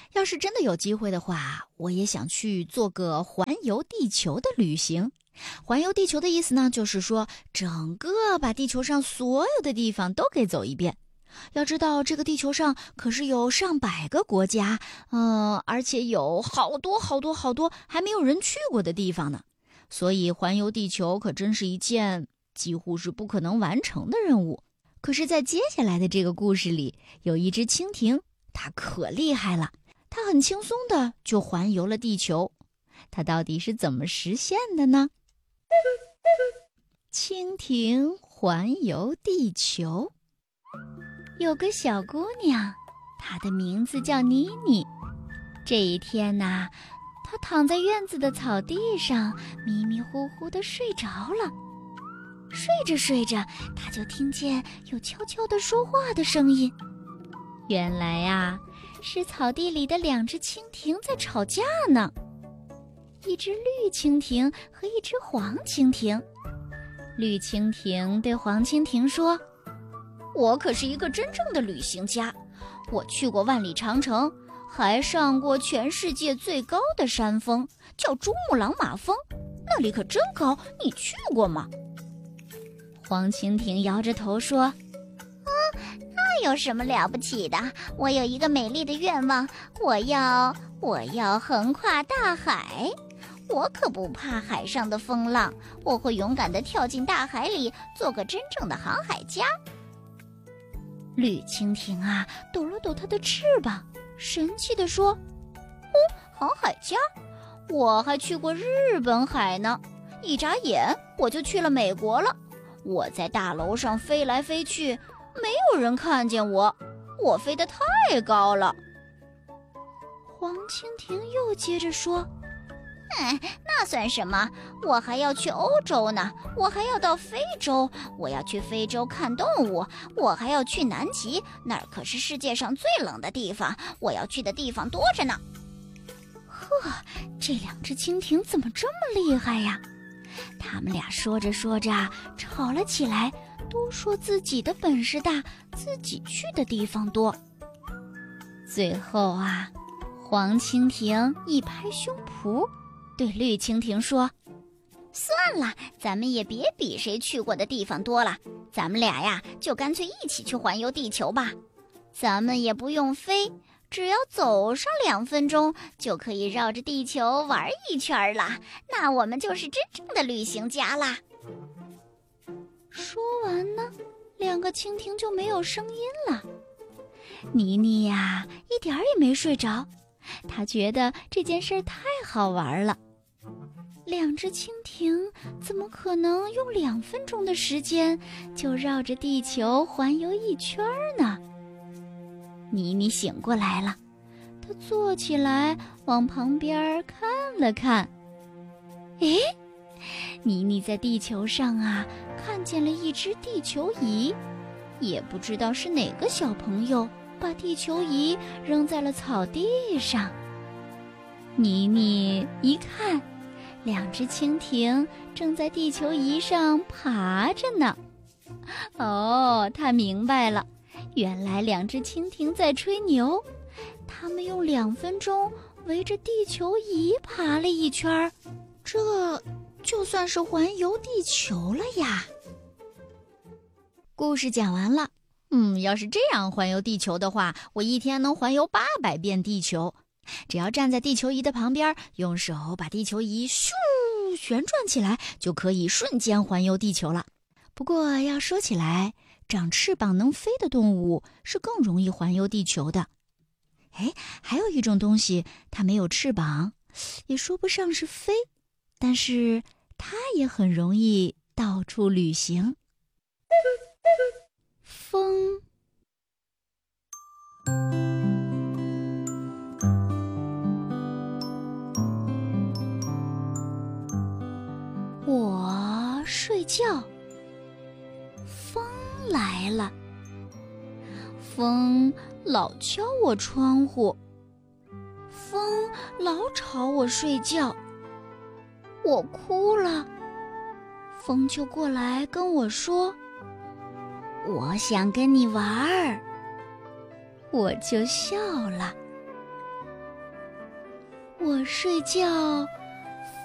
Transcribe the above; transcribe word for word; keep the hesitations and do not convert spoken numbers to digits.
要是真的有机会的话，我也想去做个环游地球的旅行。环游地球的意思呢，就是说整个把地球上所有的地方都给走一遍。要知道这个地球上可是有上百个国家，嗯、呃，而且有好多好多好多还没有人去过的地方呢。所以环游地球可真是一件几乎是不可能完成的任务。可是在接下来的这个故事里，有一只蜻蜓，它可厉害了，它很轻松的就环游了地球。它到底是怎么实现的呢？蜻蜓环游地球。有个小姑娘，她的名字叫妮妮。这一天呢，她躺在院子的草地上，迷迷糊糊地睡着了。睡着睡着，她就听见有悄悄地说话的声音。原来呀，是草地里的两只蜻蜓在吵架呢。一只绿蜻蜓和一只黄蜻蜓。绿蜻蜓对黄蜻蜓说：我可是一个真正的旅行家，我去过万里长城，还上过全世界最高的山峰，叫珠穆朗玛峰，那里可真高，你去过吗？黄蜻蜓摇着头说： 啊，那有什么了不起的？我有一个美丽的愿望，我要我要横跨大海。我可不怕海上的风浪，我会勇敢地跳进大海里，做个真正的航海家。 绿蜻蜓啊，抖了抖它的翅膀，神气地说：哦，航海家？我还去过日本海呢，一眨眼我就去了美国了。我在大楼上飞来飞去，没有人看见我，我飞得太高了。黄蜻蜓又接着说： 嗯，那算什么？我还要去欧洲呢，我还要到非洲，我要去非洲看动物，我还要去南极，那儿可是世界上最冷的地方，我要去的地方多着呢。 呵，这两只蜻蜓怎么这么厉害呀？他们俩说着说着吵了起来，都说自己的本事大，自己去的地方多。最后啊，黄蜻蜓一拍胸脯，对绿蜻蜓说： 算了，咱们也别比谁去过的地方多了，咱们俩呀就干脆一起去环游地球吧。咱们也不用飞，只要走上两分钟就可以绕着地球玩一圈了，那我们就是真正的旅行家啦。 说完呢，两个蜻蜓就没有声音了。妮妮呀，一点儿也没睡着，她觉得这件事太好玩了。两只蜻蜓怎么可能用两分钟的时间就绕着地球环游一圈呢？妮妮醒过来了，她坐起来往旁边看了看。诶，妮妮在地球上啊看见了一只地球仪，也不知道是哪个小朋友把地球仪扔在了草地上。妮妮一看，两只蜻蜓正在地球仪上爬着呢。哦，她明白了，原来两只蜻蜓在吹牛，它们用两分钟围着地球仪爬了一圈，这就算是环游地球了呀。故事讲完了。嗯，要是这样环游地球的话，我一天能环游八百遍地球。只要站在地球仪的旁边，用手把地球仪咻旋转起来，就可以瞬间环游地球了。不过要说起来，长翅膀能飞的动物是更容易环游地球的。哎，还有一种东西，它没有翅膀，也说不上是飞，但是它也很容易到处旅行。风。我睡觉，风来了，风老敲我窗户，风老吵我睡觉，我哭了，风就过来跟我说，我想跟你玩儿，我就笑了。 我睡觉